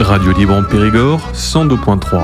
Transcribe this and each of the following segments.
Radio Libre en Périgord, 102.3.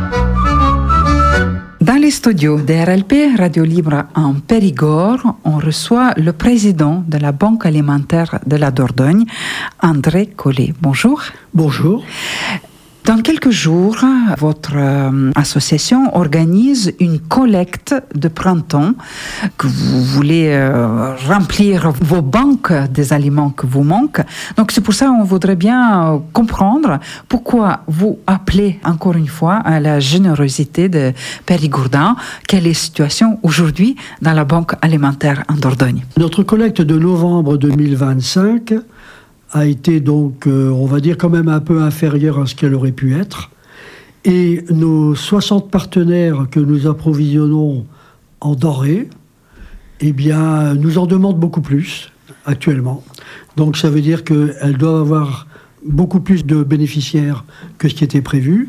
Dans les studios de RLP Radio Libre en Périgord, on reçoit le président de la Banque alimentaire de la Dordogne, André Collet. Bonjour. Bonjour. Dans quelques jours, votre association organise une collecte de printemps que vous voulez remplir vos banques des aliments que vous manquent. Donc c'est pour ça qu'on voudrait bien comprendre pourquoi vous appelez encore une fois à la générosité de Périgourdins. Quelle est la situation aujourd'hui dans la Banque alimentaire en Dordogne? Notre collecte de novembre 2025 a été donc, on va dire, quand même un peu inférieure à ce qu'elle aurait pu être. Et nos 60 partenaires que nous approvisionnons en denrées, eh bien, nous en demandent beaucoup plus actuellement. Donc ça veut dire qu'elles doivent avoir beaucoup plus de bénéficiaires que ce qui était prévu.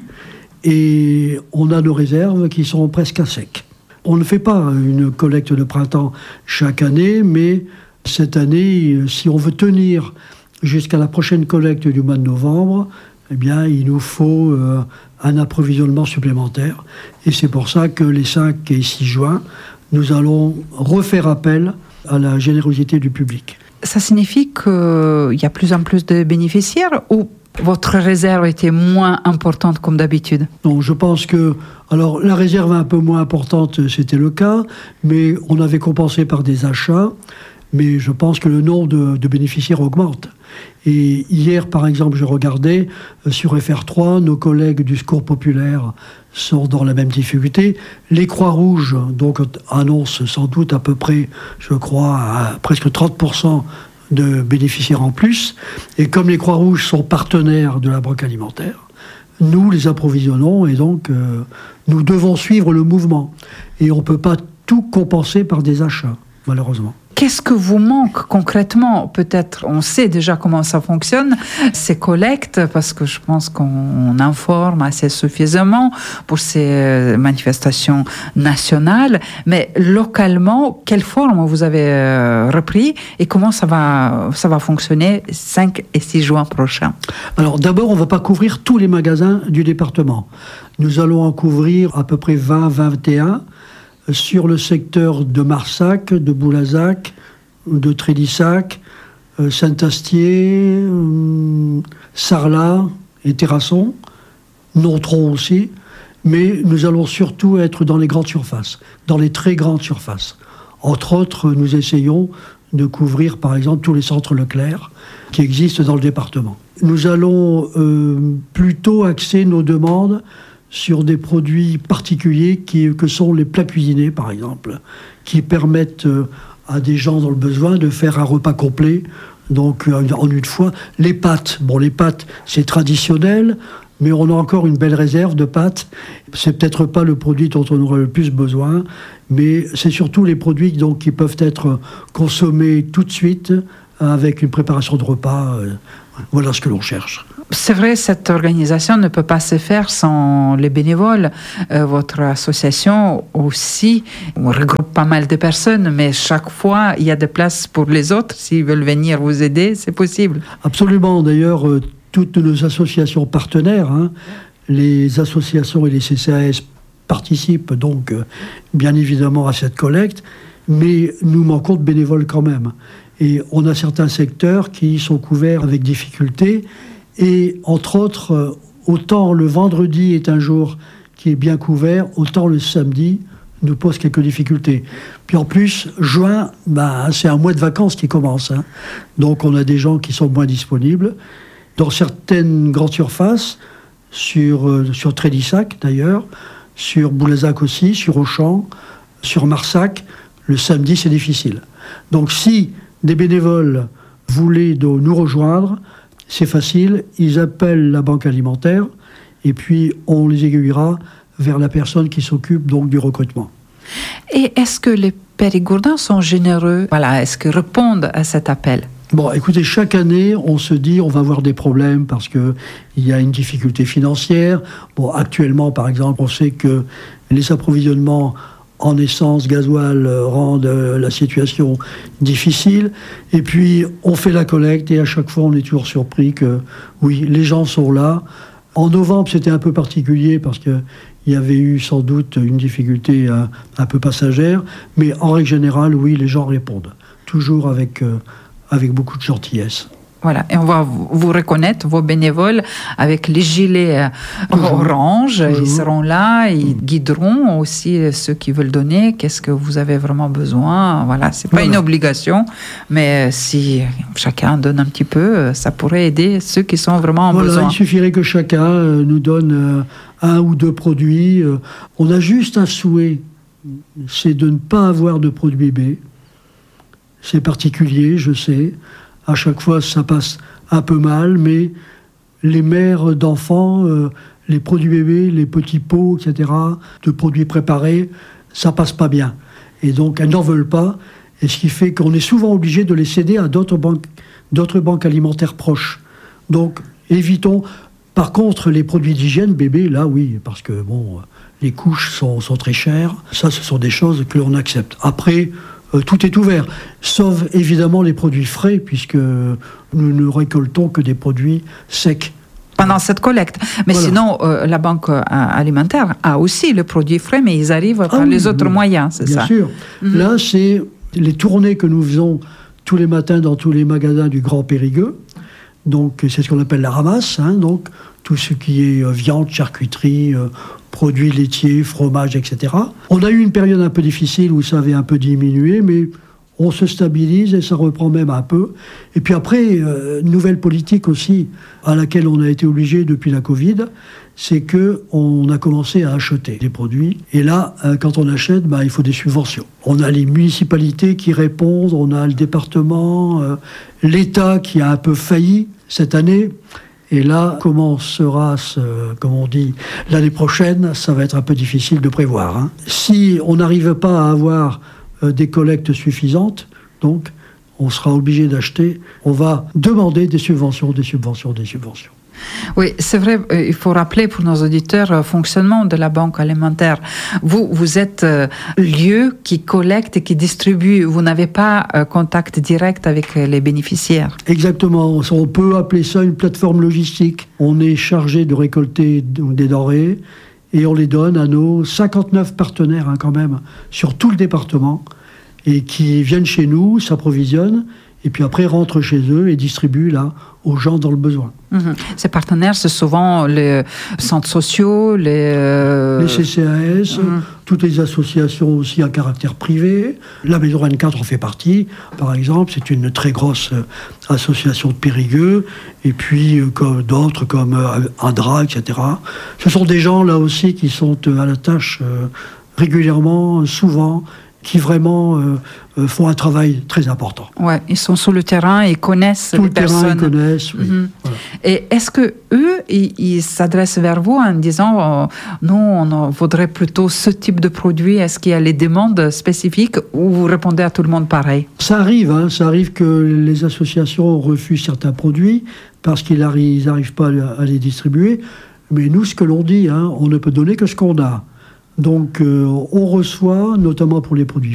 Et on a nos réserves qui sont presque à sec. On ne fait pas une collecte de printemps chaque année, mais cette année, si on veut tenir jusqu'à la prochaine collecte du mois de novembre, eh bien, il nous faut un approvisionnement supplémentaire. Et c'est pour ça que les 5 et 6 juin, nous allons refaire appel à la générosité du public. Ça signifie qu'il y a plus en plus de bénéficiaires ou votre réserve était moins importante comme d'habitude? Donc je pense que, alors la réserve un peu moins importante, c'était le cas, mais on avait compensé par des achats. Mais je pense que le nombre de bénéficiaires augmente. Et hier, par exemple, je regardais sur FR3, nos collègues du Secours populaire sont dans la même difficulté. Les Croix-Rouges donc, annoncent sans doute à peu près, je crois, à presque 30% de bénéficiaires en plus. Et comme les Croix-Rouges sont partenaires de la Banque alimentaire, nous les approvisionnons et donc nous devons suivre le mouvement. Et on ne peut pas tout compenser par des achats, malheureusement. Qu'est-ce que vous manque concrètement? Peut-être on sait déjà comment ça fonctionne, ces collectes, parce que je pense qu'on informe assez suffisamment pour ces manifestations nationales. Mais localement, quelle forme vous avez repris et comment ça va fonctionner 5 et 6 juin prochains? Alors d'abord, on ne va pas couvrir tous les magasins du département. Nous allons en couvrir à peu près 20-21 sur le secteur de Marsac, de Boulazac, de Trélissac, Saint-Astier, Sarlat et Terrasson, Nontron aussi, mais nous allons surtout être dans les grandes surfaces, dans les très grandes surfaces. Entre autres, nous essayons de couvrir par exemple tous les centres Leclerc qui existent dans le département. Nous allons plutôt axer nos demandes sur des produits particuliers que sont les plats cuisinés, par exemple, qui permettent à des gens dans le besoin de faire un repas complet, donc en une fois. Les pâtes, c'est traditionnel, mais on a encore une belle réserve de pâtes. C'est peut-être pas le produit dont on aurait le plus besoin, mais c'est surtout les produits donc, qui peuvent être consommés tout de suite avec une préparation de repas. Voilà ce que l'on cherche. C'est vrai, cette organisation ne peut pas se faire sans les bénévoles. Votre association aussi regroupe pas mal de personnes, mais chaque fois, il y a des places pour les autres. S'ils veulent venir vous aider, c'est possible. Absolument. D'ailleurs, toutes nos associations partenaires, les associations et les CCAS participent donc bien évidemment à cette collecte, mais nous manquons de bénévoles quand même. Et on a certains secteurs qui sont couverts avec difficulté. Et entre autres, autant le vendredi est un jour qui est bien couvert, autant le samedi nous pose quelques difficultés. Puis en plus, juin, c'est un mois de vacances qui commence. Donc on a des gens qui sont moins disponibles. Dans certaines grandes surfaces, sur Trélissac d'ailleurs, sur Boulazac aussi, sur Auchan, sur Marsac, le samedi c'est difficile. Donc si des bénévoles voulaient nous rejoindre, c'est facile, ils appellent la banque alimentaire et puis on les aiguillera vers la personne qui s'occupe donc du recrutement. Et est-ce que les Périgourdins sont généreux? Est-ce qu'ils répondent à cet appel? Bon, écoutez, chaque année, on se dit on va avoir des problèmes parce qu'il y a une difficulté financière. Bon, actuellement, par exemple, on sait que les approvisionnements en essence, gasoil rendent la situation difficile. Et puis, on fait la collecte et à chaque fois, on est toujours surpris que, oui, les gens sont là. En novembre, c'était un peu particulier parce qu'il y avait eu sans doute une difficulté un peu passagère, mais en règle générale, oui, les gens répondent. Toujours avec beaucoup de gentillesse. Voilà, et on va vous reconnaître, vos bénévoles, avec les gilets orange. Toujours. Ils seront là, ils guideront aussi ceux qui veulent donner, qu'est-ce que vous avez vraiment besoin. Voilà, c'est pas une obligation, mais si chacun donne un petit peu, ça pourrait aider ceux qui sont vraiment en besoin. Il suffirait que chacun nous donne 1 ou 2 produits. On a juste un souhait, c'est de ne pas avoir de produits B. C'est particulier, je sais. À chaque fois, ça passe un peu mal, mais les mères d'enfants, les produits bébés, les petits pots, etc., de produits préparés, ça passe pas bien. Et donc, elles n'en veulent pas. Et ce qui fait qu'on est souvent obligé de les céder à d'autres banques alimentaires proches. Donc, évitons. Par contre, les produits d'hygiène bébés, là, oui, parce que, bon, les couches sont très chères. Ça, ce sont des choses que l'on accepte. Après, tout est ouvert, sauf évidemment les produits frais, puisque nous ne récoltons que des produits secs. Pendant cette collecte. Mais voilà. Sinon, la banque alimentaire a aussi le produit frais, mais ils arrivent par les autres moyens, c'est ça? Bien sûr. Là, c'est les tournées que nous faisons tous les matins dans tous les magasins du Grand Périgueux. Donc, c'est ce qu'on appelle la ramasse. Donc, tout ce qui est viande, charcuterie, produits laitiers, fromage, etc. On a eu une période un peu difficile où ça avait un peu diminué, mais on se stabilise et ça reprend même un peu. Et puis après, nouvelle politique aussi à laquelle on a été obligé depuis la Covid, c'est qu'on a commencé à acheter des produits. Et là, quand on achète, il faut des subventions. On a les municipalités qui répondent, on a le département, l'État qui a un peu failli cette année. Et là, comment sera, comme on dit, l'année prochaine, ça va être un peu difficile de prévoir. Si on n'arrive pas à avoir des collectes suffisantes, donc on sera obligé d'acheter, on va demander des subventions. Oui, c'est vrai, il faut rappeler pour nos auditeurs le fonctionnement de la banque alimentaire. Vous êtes lieu qui collecte et qui distribue, vous n'avez pas contact direct avec les bénéficiaires. Exactement, on peut appeler ça une plateforme logistique. On est chargé de récolter des denrées et on les donne à nos 59 partenaires quand même, sur tout le département, et qui viennent chez nous, s'approvisionnent, et puis après rentrent chez eux et distribuent là aux gens dans le besoin. Ces partenaires, c'est souvent les centres sociaux, les CCAS, toutes les associations aussi à caractère privé. La Maison 24 en fait partie, par exemple. C'est une très grosse association de Périgueux. Et puis d'autres comme ADRA, etc. Ce sont des gens là aussi qui sont à la tâche régulièrement, souvent, qui vraiment font un travail très important. Ouais, ils sont sur le terrain, ils connaissent les personnes. Tout le terrain, ils connaissent, oui. Voilà. Et est-ce que eux, ils s'adressent vers vous en disant nous, on voudrait plutôt ce type de produit? Est-ce qu'il y a les demandes spécifiques ou vous répondez à tout le monde pareil? Ça arrive que les associations refusent certains produits parce qu'ils n'arrivent pas à les distribuer. Mais nous, ce que l'on dit, on ne peut donner que ce qu'on a. Donc, on reçoit, notamment pour les produits